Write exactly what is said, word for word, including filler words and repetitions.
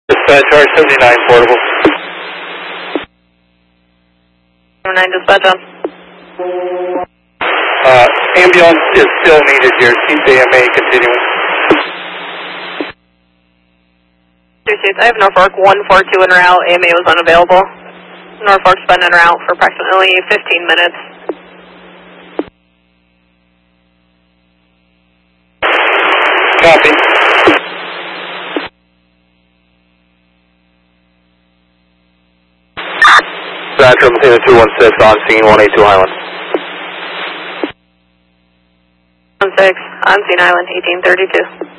Dispatch, R seventy-nine portable. seventy-nine dispatch on. Uh, ambulance is still needed here. Keep A M A continuing. Two seats. I have Norfolk one four two en route. A M A was unavailable. Norfolk's been en route for approximately fifteen minutes. Copy. Dispatch, Matina two one six on scene, one eight two Highland. one six, on scene Island, eighteen thirty-two.